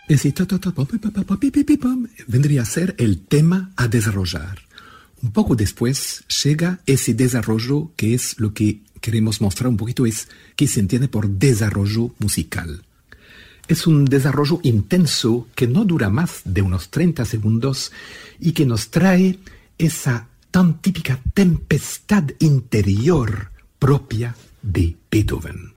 Ese vendría a ser el tema a desarrollar. Un poco después llega ese desarrollo que es lo que queremos mostrar un poquito, es que se entiende por desarrollo musical. Es un desarrollo intenso que no dura más de unos 30 segundos y que nos trae esa tan típica tempestad interior propia de Beethoven.